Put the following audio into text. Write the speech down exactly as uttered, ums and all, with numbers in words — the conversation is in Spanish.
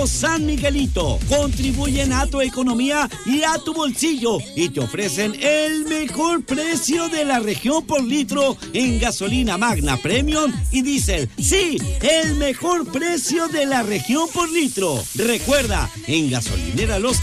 San Miguelito contribuyen a tu economía y a tu bolsillo y te ofrecen el mejor precio de la región por litro en gasolina Magna Premium y diésel. Sí, el mejor precio de la región por litro. Recuerda, en Gasolinera Los